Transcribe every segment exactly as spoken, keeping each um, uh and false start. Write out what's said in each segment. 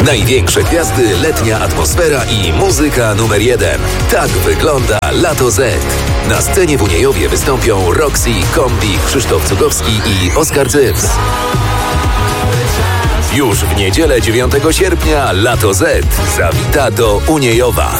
Największe gwiazdy, letnia atmosfera i muzyka numer jeden. Tak wygląda Lato Z. Na scenie w Uniejowie wystąpią Roxy, Kombi, Krzysztof Cugowski i Oskar Zyws. Już w niedzielę dziewiątego sierpnia Lato Z zawita do Uniejowa.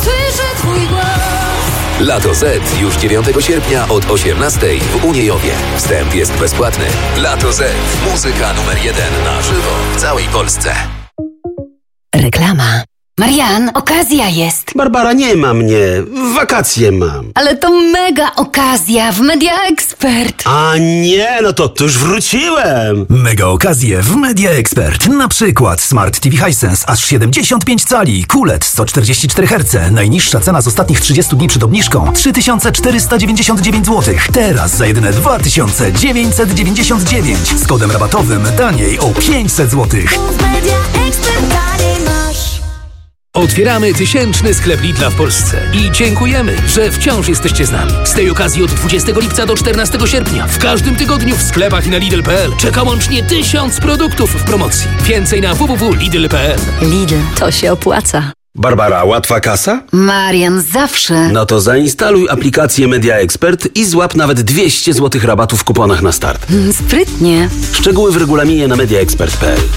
Lato Z już dziewiątego sierpnia od osiemnastej w Uniejowie. Wstęp jest bezpłatny. Lato Z. Muzyka numer jeden na żywo w całej Polsce. Reklama. Marian, okazja jest. Barbara, nie ma mnie. Wakacje mam. Ale to mega okazja w Media Expert. A nie, no to, to już wróciłem. Mega okazje w Media Expert. Na przykład Smart T V Hisense aż siedemdziesiąt pięć cali, Q L E D sto czterdzieści cztery herce. Najniższa cena z ostatnich trzydziestu dni przed obniżką trzy tysiące czterysta dziewięćdziesiąt dziewięć złotych. Teraz za jedyne dwa tysiące dziewięćset dziewięćdziesiąt dziewięć. Z kodem rabatowym taniej o pięćset złotych. Otwieramy tysięczny sklep Lidla w Polsce i dziękujemy, że wciąż jesteście z nami. Z tej okazji od dwudziestego lipca do czternastego sierpnia w każdym tygodniu w sklepach i na Lidl kropka p l czeka łącznie tysiąc produktów w promocji. Więcej na w w w kropka lidl kropka p l. Lidl, to się opłaca. Barbara, łatwa kasa? Marian, zawsze. No to zainstaluj aplikację Media Expert i złap nawet dwieście złotych rabatu w kuponach na start. Mm, sprytnie. Szczegóły w regulaminie na media expert kropka p l.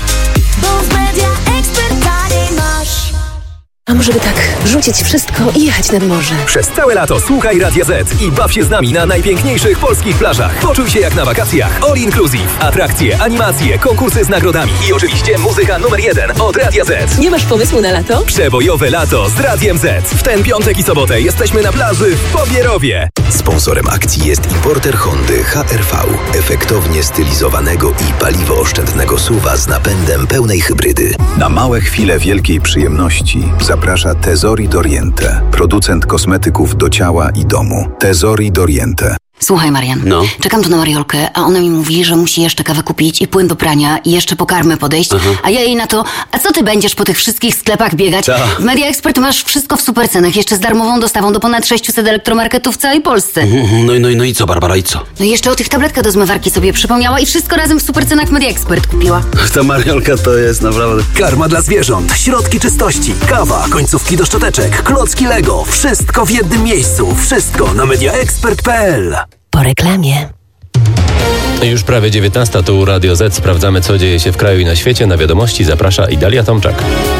A może by tak rzucić wszystko i jechać nad morze? Przez całe lato słuchaj Radia Z i baw się z nami na najpiękniejszych polskich plażach. Poczuj się jak na wakacjach. All inclusive. Atrakcje, animacje, konkursy z nagrodami i oczywiście muzyka numer jeden od Radia Z. Nie masz pomysłu na lato? Przebojowe lato z Radiem Z. W ten piątek i sobotę jesteśmy na plaży w Pobierowie. Sponsorem akcji jest importer Hondy H R V. Efektownie stylizowanego i paliwooszczędnego suwa z napędem pełnej hybrydy. Na małe chwile wielkiej przyjemności zaprasza Tesori Doriente, producent kosmetyków do ciała i domu. Tesori Doriente. Słuchaj, Marian, No. czekam tu na Mariolkę, a ona mi mówi, że musi jeszcze kawę kupić i płyn do prania i jeszcze po karmę podejść, Aha. a ja jej na to, a co ty będziesz po tych wszystkich sklepach biegać? Ta. W Media Expert masz wszystko w super cenach, jeszcze z darmową dostawą do ponad sześciuset elektromarketów w całej Polsce. No, i- no, i- no i co, Barbara, i co? No i jeszcze o tych tabletkach do zmywarki sobie przypomniała i wszystko razem w super cenach w Media Expert kupiła. Ta Mariolka to jest naprawdę... Karma dla zwierząt, środki czystości, kawa, końcówki do szczoteczek, klocki Lego. Wszystko w jednym miejscu. Wszystko na media expert kropka p l. Po reklamie. Już prawie dziewiętnasta, tu Radio Z. Sprawdzamy, co dzieje się w kraju i na świecie. Na wiadomości zaprasza Idalia Tomczak.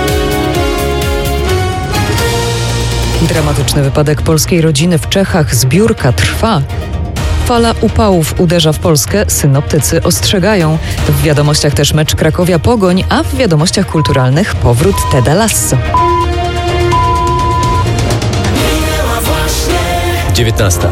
Dramatyczny wypadek polskiej rodziny w Czechach. Zbiórka trwa. Fala upałów uderza w Polskę. Synoptycy ostrzegają. W wiadomościach też mecz Krakowia-Pogoń, a w wiadomościach kulturalnych powrót Teda Lasso. dziewiętnasta.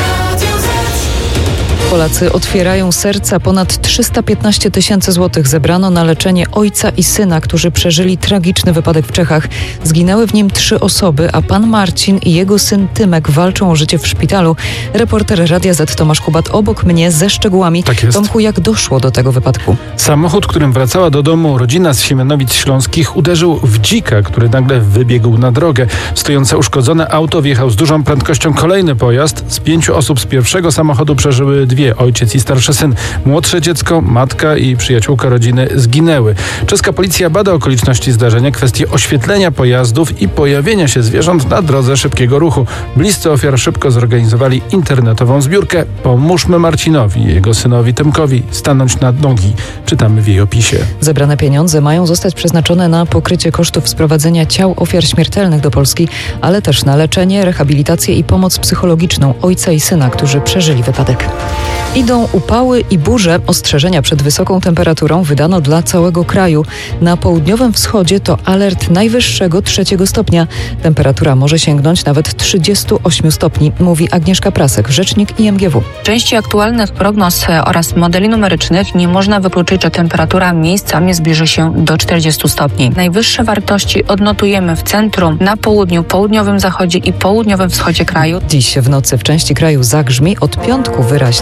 Polacy otwierają serca. Ponad trzysta piętnaście tysięcy złotych zebrano na leczenie ojca i syna, którzy przeżyli tragiczny wypadek w Czechach. Zginęły w nim trzy osoby, a pan Marcin i jego syn Tymek walczą o życie w szpitalu. Reporter Radia Z Tomasz Kubat obok mnie ze szczegółami. Tak jest. Tomku, jak doszło do tego wypadku? Samochód, którym wracała do domu rodzina z Siemianowic Śląskich, uderzył w dzika, który nagle wybiegł na drogę. Stojące uszkodzone auto wjechał z dużą prędkością kolejny pojazd. Z pięciu osób z pierwszego samochodu przeżyły dwie. Ojciec i starszy syn. Młodsze dziecko, matka i przyjaciółka rodziny zginęły. Czeska policja bada okoliczności zdarzenia, kwestie oświetlenia pojazdów i pojawienia się zwierząt na drodze szybkiego ruchu. Bliscy ofiar szybko zorganizowali internetową zbiórkę. Pomóżmy Marcinowi i jego synowi Tymkowi stanąć na nogi. Czytamy w jej opisie. Zebrane pieniądze mają zostać przeznaczone na pokrycie kosztów sprowadzenia ciał ofiar śmiertelnych do Polski, ale też na leczenie, rehabilitację i pomoc psychologiczną ojca i syna, którzy przeżyli wypadek. Idą upały i burze. Ostrzeżenia przed wysoką temperaturą wydano dla całego kraju. Na południowym wschodzie to alert najwyższego trzeciego stopnia. Temperatura może sięgnąć nawet trzydziestu ośmiu stopni, mówi Agnieszka Prasek, rzecznik I M G W. W części aktualnych prognoz oraz modeli numerycznych nie można wykluczyć, że temperatura miejscami zbliży się do czterdziestu stopni. Najwyższe wartości odnotujemy w centrum, na południu, południowym zachodzie i południowym wschodzie kraju. Dziś w nocy w części kraju zagrzmi, od piątku wyraźne ochłodzenie.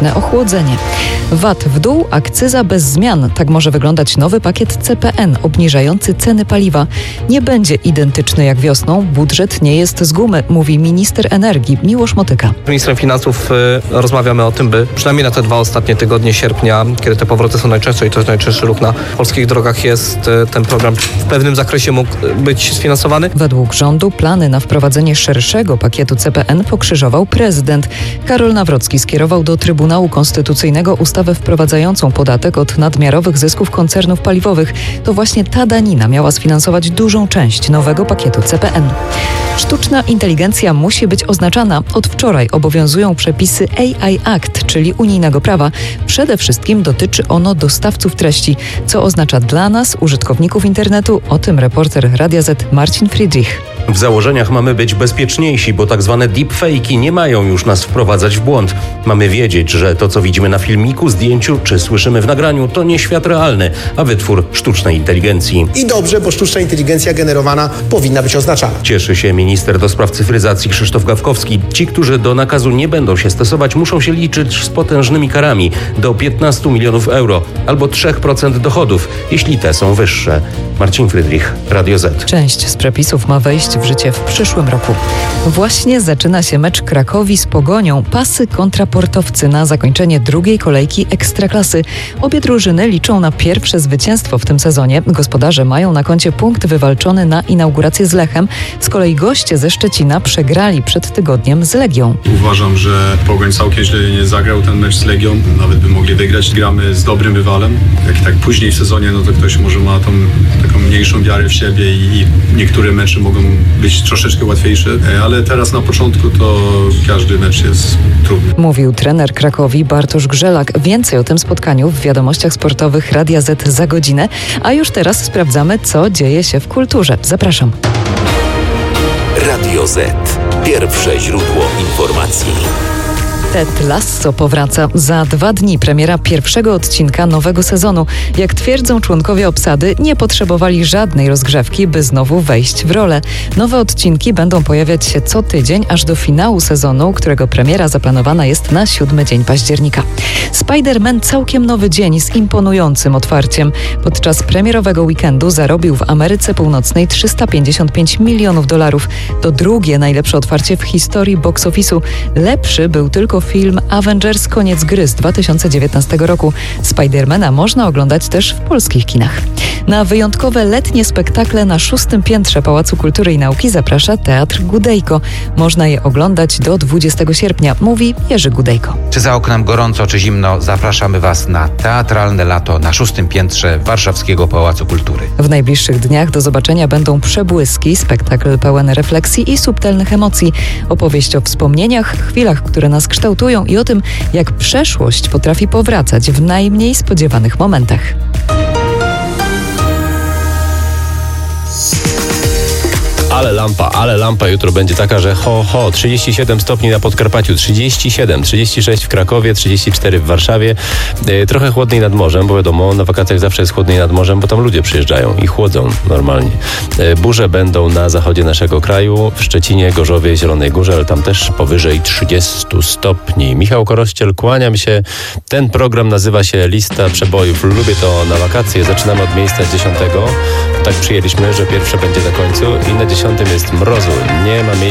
chłodzenie. V A T w dół, akcyza bez zmian. Tak może wyglądać nowy pakiet C P N obniżający ceny paliwa. Nie będzie identyczny jak wiosną. Budżet nie jest z gumy, mówi minister energii Miłosz Motyka. Z ministrem finansów y, rozmawiamy o tym, by przynajmniej na te dwa ostatnie tygodnie sierpnia, kiedy te powroty są najczęstsze i to jest najczęstszy ruch na polskich drogach, jest y, ten program w pewnym zakresie mógł być sfinansowany. Według rządu plany na wprowadzenie szerszego pakietu C P N pokrzyżował prezydent. Karol Nawrocki skierował do Trybunału Konstytucyjnego ustawę wprowadzającą podatek od nadmiarowych zysków koncernów paliwowych. To właśnie ta danina miała sfinansować dużą część nowego pakietu C P N. Sztuczna inteligencja musi być oznaczana. Od wczoraj obowiązują przepisy A I Act, czyli unijnego prawa. Przede wszystkim dotyczy ono dostawców treści. Co oznacza dla nas, użytkowników internetu? O tym reporter Radia Z Marcin Friedrich. W założeniach mamy być bezpieczniejsi, bo tak zwane deepfake'i nie mają już nas wprowadzać w błąd. Mamy wiedzieć, że to, co widzimy na filmiku, zdjęciu czy słyszymy w nagraniu, to nie świat realny, a wytwór sztucznej inteligencji. I dobrze, bo sztuczna inteligencja generowana powinna być oznaczana. Cieszy się minister do spraw cyfryzacji Krzysztof Gawkowski. Ci, którzy do nakazu nie będą się stosować, muszą się liczyć z potężnymi karami do piętnastu milionów euro albo trzy procent dochodów, jeśli te są wyższe. Marcin Friedrich, Radio Z. Część z przepisów ma wejść w życie w przyszłym roku. Właśnie zaczyna się mecz Krakowi z Pogonią. Pasy kontra Portowcy na zakończenie drugiej kolejki Ekstraklasy. Obie drużyny liczą na pierwsze zwycięstwo w tym sezonie. Gospodarze mają na koncie punkt wywalczony na inaugurację z Lechem. Z kolei goście ze Szczecina przegrali przed tygodniem z Legią. Uważam, że Pogoń całkiem źle nie zagrał ten mecz z Legią. Nawet by mogli wygrać. Gramy z dobrym rywalem. Jak tak później w sezonie, no to ktoś może ma tą taką mniejszą wiarę w siebie i niektóre mecze mogą być troszeczkę łatwiejsze, ale teraz na początku to każdy mecz jest trudny. Mówił trener Krakowi Bartosz Grzelak. Więcej o tym spotkaniu w wiadomościach sportowych Radia Z za godzinę, a już teraz sprawdzamy, co dzieje się w kulturze. Zapraszam. Radio Z. Pierwsze źródło informacji. Ted Lasso powraca. Za dwa dni premiera pierwszego odcinka nowego sezonu. Jak twierdzą członkowie obsady, nie potrzebowali żadnej rozgrzewki, by znowu wejść w rolę. Nowe odcinki będą pojawiać się co tydzień, aż do finału sezonu, którego premiera zaplanowana jest na siódmy dzień października. Spider-Man całkiem nowy dzień z imponującym otwarciem. Podczas premierowego weekendu zarobił w Ameryce Północnej trzysta pięćdziesiąt pięć milionów dolarów. To drugie najlepsze otwarcie w historii box office'u. Lepszy był tylko film Avengers Koniec gry z dwa tysiące dziewiętnastego roku. Spidermana można oglądać też w polskich kinach. Na wyjątkowe letnie spektakle na szóstym piętrze Pałacu Kultury i Nauki zaprasza Teatr Gudejko. Można je oglądać do dwudziestego sierpnia, mówi Jerzy Gudejko. Czy za oknem gorąco, czy zimno, zapraszamy Was na teatralne lato na szóstym piętrze Warszawskiego Pałacu Kultury. W najbliższych dniach do zobaczenia będą Przebłyski, spektakl pełen refleksji i subtelnych emocji. Opowieść o wspomnieniach, chwilach, które nas kształtują i o tym, jak przeszłość potrafi powracać w najmniej spodziewanych momentach. Ale lampa, ale lampa jutro będzie taka, że ho, ho, trzydzieści siedem stopni na Podkarpaciu, trzydzieści siedem, trzydzieści sześć w Krakowie, trzydzieści cztery w Warszawie. E, trochę chłodniej nad morzem, bo wiadomo, na wakacjach zawsze jest chłodniej nad morzem, bo tam ludzie przyjeżdżają i chłodzą normalnie. E, burze będą na zachodzie naszego kraju, w Szczecinie, Gorzowie, Zielonej Górze, ale tam też powyżej trzydziestu stopni. Michał Korościel, kłaniam się. Ten program nazywa się Lista Przebojów. Lubię to na wakacje. Zaczynamy od miejsca dziesiątego. Tak przyjęliśmy, że pierwsze będzie na końcu i na dziesiątym jest mrozu. Nie ma miejsca.